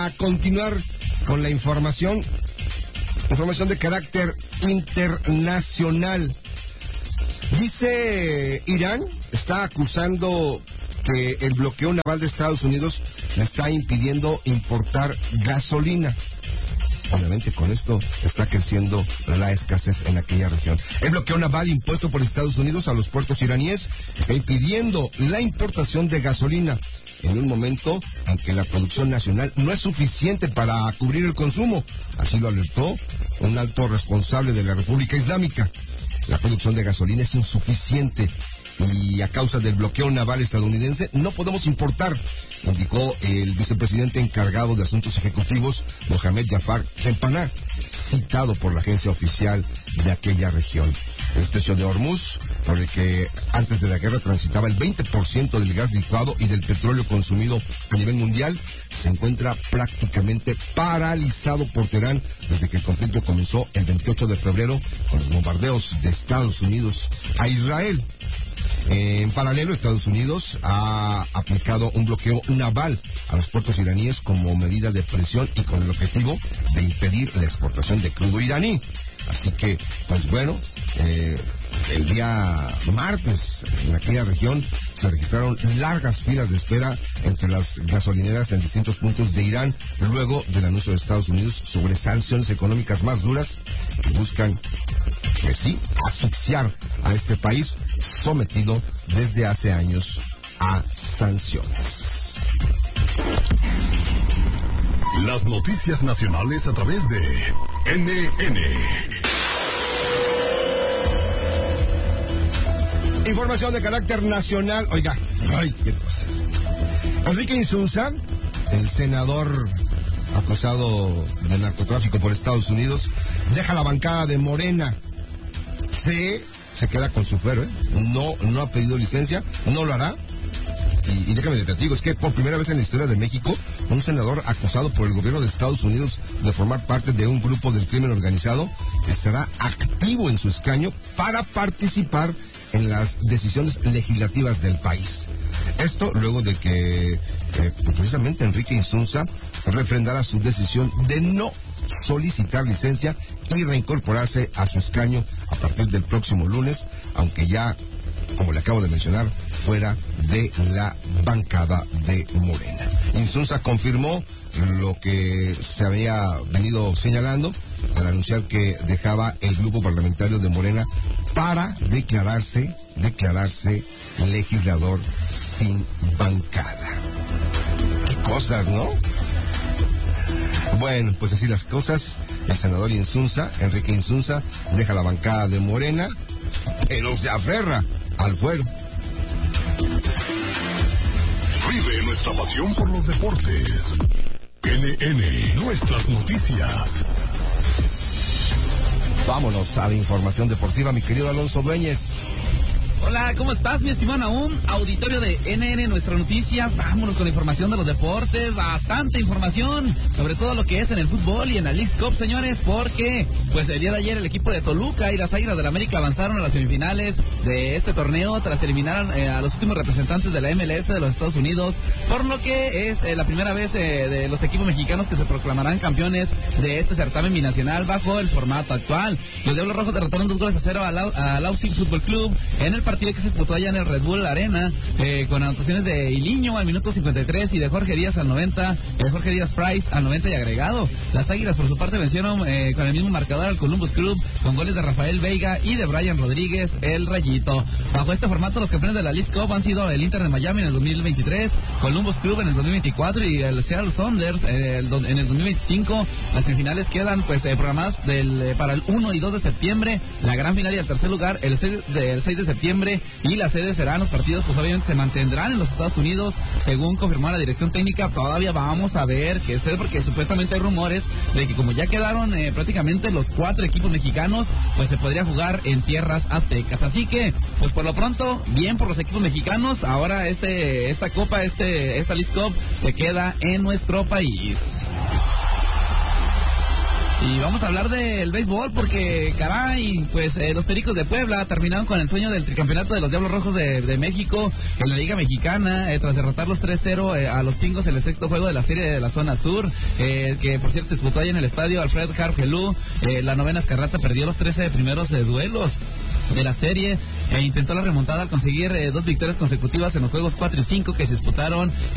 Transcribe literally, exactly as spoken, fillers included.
para continuar con la información, información de carácter internacional. Dice Irán, está acusando que el bloqueo naval de Estados Unidos le está impidiendo importar gasolina. Obviamente con esto está creciendo la escasez en aquella región. El bloqueo naval impuesto por Estados Unidos a los puertos iraníes está impidiendo la importación de gasolina en un momento en que la producción nacional no es suficiente para cubrir el consumo. Así lo alertó un alto responsable de la República Islámica. La producción de gasolina es insuficiente y a causa del bloqueo naval estadounidense no podemos importar, indicó el vicepresidente encargado de asuntos ejecutivos Mohamed Jafar Kempaná, citado por la agencia oficial de aquella región. El estrecho de Hormuz, por el que antes de la guerra transitaba el veinte por ciento del gas licuado y del petróleo consumido a nivel mundial, se encuentra prácticamente paralizado por Teherán desde que el conflicto comenzó el veintiocho de febrero con los bombardeos de Estados Unidos a Israel. En paralelo, Estados Unidos ha aplicado un bloqueo naval a los puertos iraníes como medida de presión y con el objetivo de impedir la exportación de crudo iraní. Así que, pues bueno, eh, el día martes en aquella región se registraron largas filas de espera entre las gasolineras en distintos puntos de Irán luego del anuncio de Estados Unidos sobre sanciones económicas más duras que buscan, pues sí, asfixiar a este país sometido desde hace años a sanciones. Las noticias nacionales a través de N N. Información de carácter nacional. Oiga, ay, qué cosas. Enrique Insunza, el senador acusado de narcotráfico por Estados Unidos, deja la bancada de Morena. Se, se queda con su fuero, ¿eh? No, no ha pedido licencia, no lo hará. Y, y déjame te digo, es que por primera vez en la historia de México, un senador acusado por el gobierno de Estados Unidos de formar parte de un grupo del crimen organizado estará activo en su escaño para participar en las decisiones legislativas del país. Esto luego de que eh, precisamente Enrique Insunza refrendara su decisión de no solicitar licencia y reincorporarse a su escaño a partir del próximo lunes, aunque ya, como le acabo de mencionar, fuera de la bancada de Morena. Insunza confirmó lo que se había venido señalando al anunciar que dejaba el grupo parlamentario de Morena para declararse, declararse legislador sin bancada. Qué cosas, ¿no? Bueno, pues así las cosas. El senador Insunza, Enrique Insunza, deja la bancada de Morena, pero se aferra al fuero. Vive nuestra pasión por los deportes. N N, nuestras noticias. Vámonos a la información deportiva, mi querido Alonso Dueñez. Hola, ¿cómo estás, mi estimado Naum? Auditorio de N N, Nuestras Noticias. Vámonos con la información de los deportes. Bastante información sobre todo lo que es en el fútbol y en la Leagues Cup, señores, porque pues el día de ayer el equipo de Toluca y las Águilas del América avanzaron a las semifinales de este torneo tras eliminar eh, a los últimos representantes de la M L S de los Estados Unidos, por lo que es eh, la primera vez eh, de los equipos mexicanos que se proclamarán campeones de este certamen binacional bajo el formato actual. Los Diablos Rojos derrotaron dos goles a cero al, al Austin Football Club en el partido que se disputó allá en el Red Bull Arena, eh, con anotaciones de Iliño al minuto cincuenta y tres y de Jorge Díaz al noventa, de Jorge Díaz Price al noventa y agregado. Las Águilas por su parte vencieron eh, con el mismo marcador al Columbus Club con goles de Rafael Veiga y de Brian Rodríguez, el Rayito. Bajo este formato los campeones de la Leagues Cup han sido el Inter de Miami en el dos mil veintitrés, Columbus Club en el dos mil veinticuatro y el Seattle Sounders eh, el, en el dos mil veinticinco. Las semifinales quedan pues eh, programadas del, eh, para el uno y dos de septiembre, la gran final y el tercer lugar el seis de, el seis de septiembre, y la sede serán los partidos, pues obviamente se mantendrán en los Estados Unidos, según confirmó la dirección técnica. Todavía vamos a ver qué es, porque supuestamente hay rumores de que como ya quedaron eh, prácticamente los cuatro equipos mexicanos, pues se podría jugar en tierras aztecas. Así que, pues por lo pronto, bien por los equipos mexicanos. Ahora este esta copa, este esta Leagues Cup se queda en nuestro país. Y vamos a hablar del béisbol porque, caray, pues eh, los Pericos de Puebla terminaron con el sueño del tricampeonato de los Diablos Rojos de, de México en la Liga Mexicana, eh, tras derrotarlos tres cero eh, a los Pingos en el sexto juego de la serie de la zona sur, eh, que por cierto se disputó ahí en el estadio Alfred Harp Helú. Eh, la novena Escarlata perdió los trece primeros eh, duelos de la serie e intentó la remontada al conseguir eh, dos victorias consecutivas en los juegos cuatro y cinco que se disputaron